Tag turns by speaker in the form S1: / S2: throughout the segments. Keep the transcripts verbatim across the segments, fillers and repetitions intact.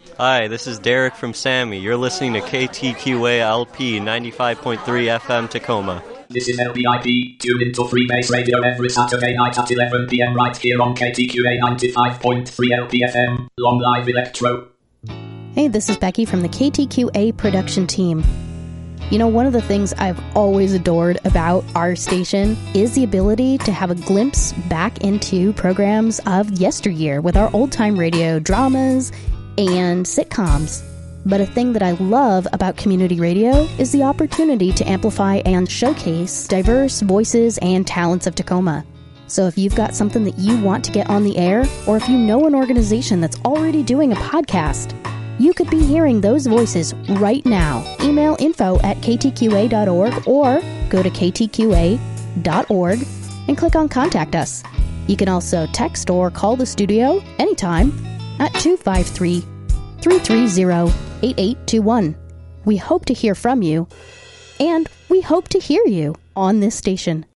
S1: Hi, this is Derek from Sammy. You're listening to K T Q A L P ninety-five point three F M Tacoma.
S2: This is L B I P. Tune into Freebase Radio every Saturday night at eleven p.m. right here on K T Q A ninety-five point three L P F M. Long Live Electro.
S3: Hey, this is Becky from the K T Q A production team. You know, one of the things I've always adored about our station is the ability to have a glimpse back into programs of yesteryear with our old-time radio dramas and sitcoms. But a thing that I love about community radio is the opportunity to amplify and showcase diverse voices and talents of Tacoma. So if you've got something that you want to get on the air, or if you know an organization that's already doing a podcast, you could be hearing those voices right now. Email info at k t q a dot org or go to k t q a dot org and click on Contact Us. You can also text or call the studio anytime at two five three, three three zero, eight eight two one. We hope to hear from you, and we hope to hear you on this station.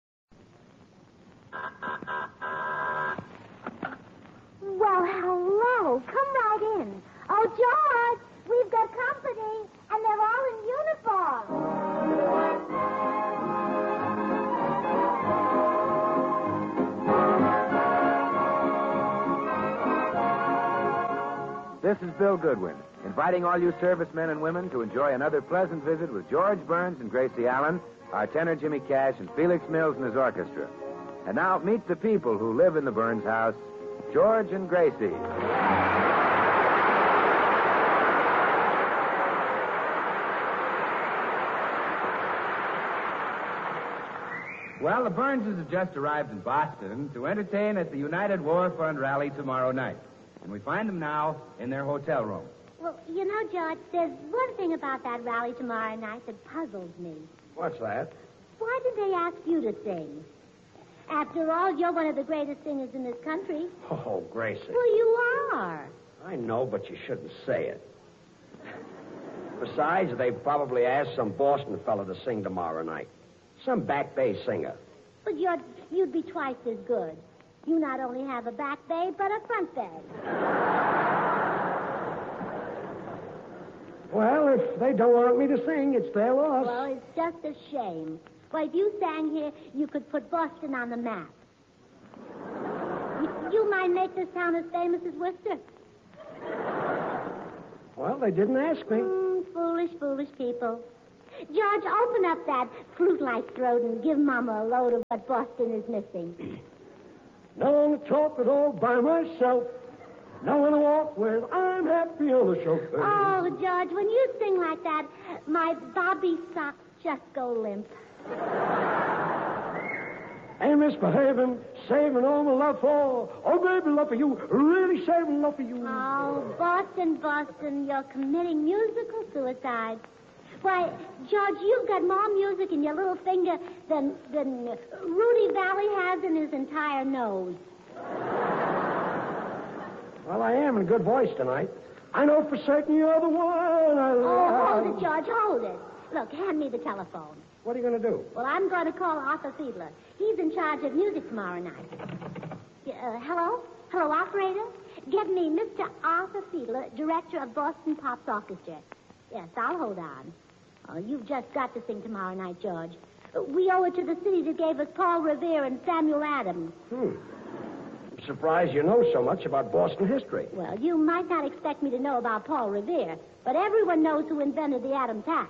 S4: Well, hello. Come right in. Oh, George, we've got company, and they're all in uniform.
S5: This is Bill Goodwin, inviting all you servicemen and women to enjoy another pleasant visit with George Burns and Gracie Allen, our tenor Jimmy Cash, and Felix Mills and his orchestra. And now, meet the people who live in the Burns house, George and Gracie. Well, the Burnses have just arrived in Boston to entertain at the United War Fund rally tomorrow night. And we find them now in their hotel room.
S4: Well, you know, George, there's one thing about that rally tomorrow night that puzzles me.
S6: What's that?
S4: Why did they ask you to sing? After all, you're one of the greatest singers in this country.
S6: Oh, Gracie.
S4: Well, you are.
S6: I know, but you shouldn't say it. Besides, they probably asked some Boston fella to sing tomorrow night. Some back bay singer.
S4: But you'd, you'd be twice as good. You not only have a back bay, but a front bay.
S6: Well, if they don't want me to sing, it's their loss.
S4: Well, it's just a shame. Well, if you sang here, you could put Boston on the map. You, you might make this town as famous as Worcester.
S6: Well, they didn't ask me.
S4: Mm, foolish, foolish people. George, open up that flute-like throat and give Mama a load of what Boston is missing.
S6: No one to talk with all by myself. No one to walk with. I'm happy on the chauffeur.
S4: Oh, George, when you sing like that, my bobby socks just go limp.
S6: Ain't misbehaving, saving all my love for. Oh, baby, love for you. Really saving love for you.
S4: Oh, Boston, Boston, you're committing musical suicide. Why, George, you've got more music in your little finger than, than Rudy Valley has in his entire nose.
S6: Well, I am in good voice tonight. I know for certain you're the one. I,
S4: Oh, hold it, George, hold it. Look, hand me the telephone.
S6: What are you going to do?
S4: Well, I'm going to call Arthur Fiedler. He's in charge of music tomorrow night. Uh, hello? Hello, operator? Get me Mister Arthur Fiedler, director of Boston Pops Orchestra. Yes, I'll hold on. Oh, you've just got to sing tomorrow night, George. We owe it to the city that gave us Paul Revere and Samuel Adams.
S6: Hmm. I'm surprised you know so much about Boston history.
S4: Well, you might not expect me to know about Paul Revere, but everyone knows who invented the Adams hat.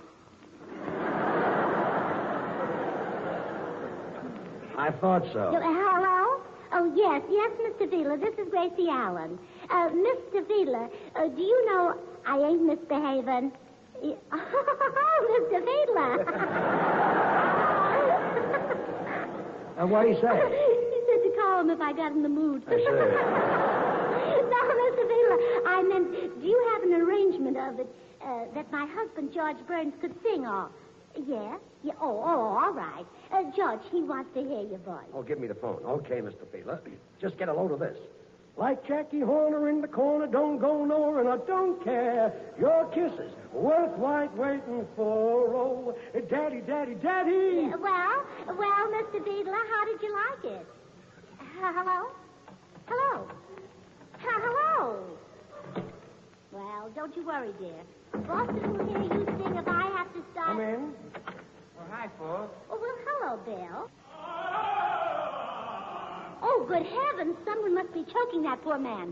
S6: I thought so.
S4: Uh, hello? Oh, yes, yes, Mister Fiedler. This is Gracie Allen. Uh, Mister Fiedler, uh, do you know I ain't misbehaving? Oh, Mister Fiedler.
S6: Uh, what do you say?
S4: He said to call him if I got in the mood.
S6: I see.
S4: No, Mister Fiedler, I meant, do you have an arrangement of it uh, that my husband, George Burns, could sing or... Yeah? Yeah. Oh, oh, all right. Uh, George, he wants to hear your voice.
S6: Oh, give me the phone. Okay, Mister Fiedler. Just get a load of this. Like Jackie Horner in the corner, don't go nowhere, and I don't care. Your kisses worth white waiting for. Oh, daddy, daddy, daddy.
S4: Uh, well, well, Mister Fiedler, how did you like it? Uh, hello? Hello? Uh, hello? Well, don't you worry, dear. Boston will hear you sing if I have to stop.
S6: Come in.
S5: Well, hi, folks.
S4: Oh, well, hello, Bill. Oh, good heavens. Someone must be choking that poor man.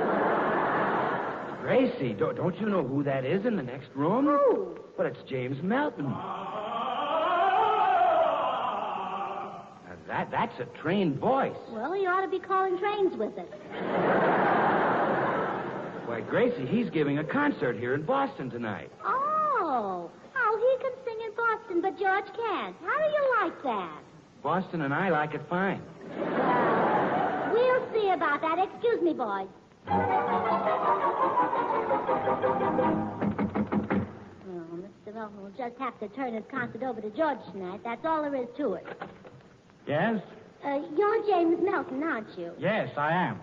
S5: Gracie, don't, don't you know who that is in the next room?
S4: Who?
S5: But it's James Melton. Now, that, that's a trained voice.
S4: Well, he ought to be calling trains with it.
S5: Why, Gracie, he's giving a concert here in Boston tonight.
S4: Oh. Oh, he can sing in Boston, but George can't. How do you like that?
S5: Boston and I like it fine.
S4: We'll see about that. Excuse me, boys. Oh, Mister Melton will just have to turn his concert over to George tonight. That's all there is to it.
S7: Yes?
S4: Uh, you're James Melton, aren't you?
S7: Yes, I am.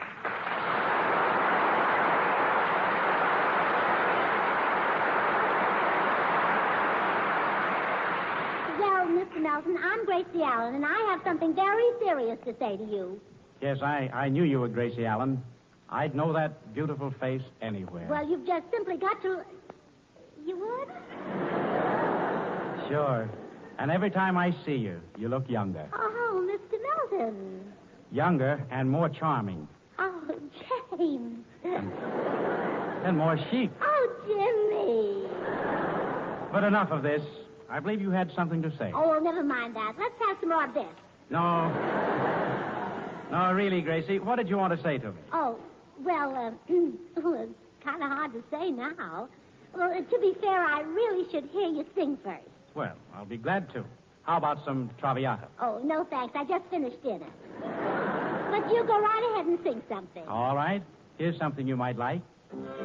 S4: Well, Mister Melton, I'm Gracie Allen, and I have something very serious to say to you.
S7: Yes, I, I knew you were Gracie Allen. I'd know that beautiful face anywhere.
S4: Well, you've just simply got to... You would?
S7: Sure. And every time I see you, you look younger.
S4: Oh, Mister Melton.
S7: Younger and more charming.
S4: Oh, James.
S7: And more chic.
S4: Oh, Jimmy.
S7: But enough of this. I believe you had something to say.
S4: Oh, well, never mind that. Let's have some more of this.
S7: No. No, really, Gracie, what did you want to say to me?
S4: Oh, well, uh, well, it's kind of hard to say now. Well, uh, to be fair, I really should hear you sing first.
S7: Well, I'll be glad to. How about some Traviata?
S4: Oh, no thanks. I just finished dinner. But you go right ahead and sing something.
S7: All right. Here's something you might like.